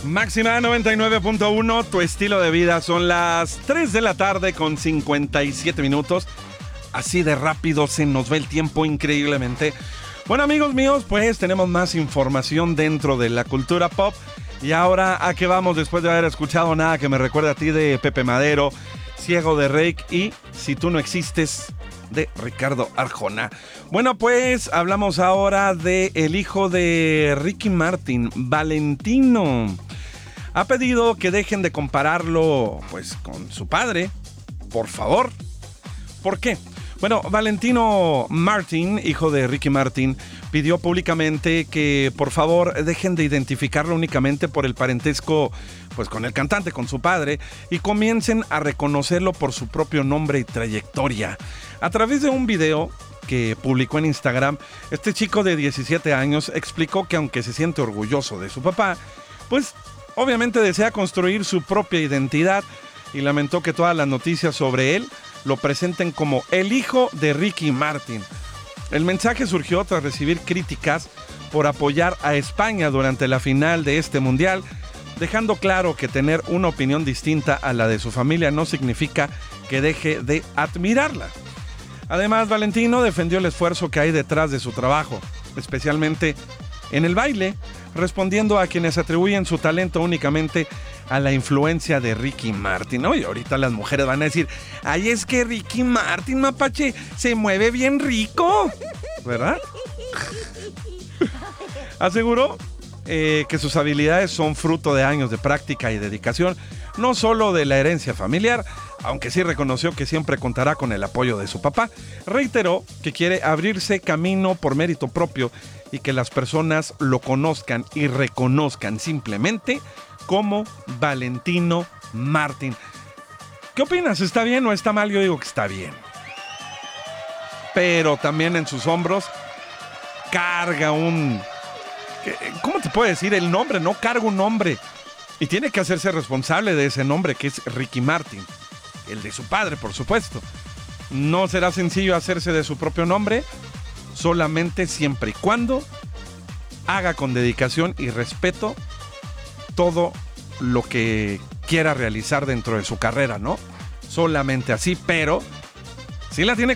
Máxima 99.1, tu estilo de vida. Son las 3 de la tarde con 57 minutos. Así de rápido se nos va el tiempo increíblemente. Bueno, amigos míos, pues tenemos más información dentro de la cultura pop. Y ahora, ¿a qué vamos después de haber escuchado Nada que me recuerde a ti de Pepe Madero, Ciego de Reik y Si tú no existes de Ricardo Arjona? Bueno, pues hablamos ahora de el hijo de Ricky Martin, Valentino. Ha pedido que dejen de compararlo pues con su padre, por favor. ¿Por qué? Bueno, Valentino Martin, hijo de Ricky Martin, pidió públicamente que por favor dejen de identificarlo únicamente por el parentesco pues con el cantante, con su padre, y comiencen a reconocerlo por su propio nombre y trayectoria. A través de un video que publicó en Instagram, este chico de 17 años explicó que aunque se siente orgulloso de su papá, pues obviamente desea construir su propia identidad y lamentó que todas las noticias sobre él lo presenten como el hijo de Ricky Martin. El mensaje surgió tras recibir críticas por apoyar a España durante la final de este mundial, dejando claro que tener una opinión distinta a la de su familia no significa que deje de admirarla. Además, Valentino defendió el esfuerzo que hay detrás de su trabajo, especialmente en el baile, respondiendo a quienes atribuyen su talento únicamente a la influencia de Ricky Martin, ¿no? Y ahorita las mujeres van a decir, ay, es que Ricky Martin, mapache, se mueve bien rico, ¿verdad? Aseguró que sus habilidades son fruto de años de práctica y dedicación, no solo de la herencia familiar, aunque sí reconoció que siempre contará con el apoyo de su papá. Reiteró que quiere abrirse camino por mérito propio y que las personas lo conozcan y reconozcan simplemente como Valentino Martin. ¿Qué opinas? ¿Está bien o está mal? Yo digo que está bien. Pero también en sus hombros carga un... ¿Cómo te puedo decir? El nombre, no carga un nombre. Y tiene que hacerse responsable de ese nombre que es Ricky Martin. El de su padre, por supuesto. No será sencillo hacerse de su propio nombre, solamente siempre y cuando haga con dedicación y respeto todo lo que quiera realizar dentro de su carrera, ¿no? Solamente así, pero sí la tiene